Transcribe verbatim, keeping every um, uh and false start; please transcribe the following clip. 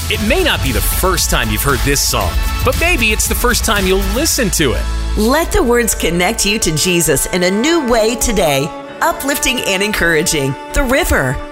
It may not be the first time you've heard this song, but maybe it's the first time you'll listen to it. Let the words connect you to Jesus in a new way today. Uplifting and encouraging. The River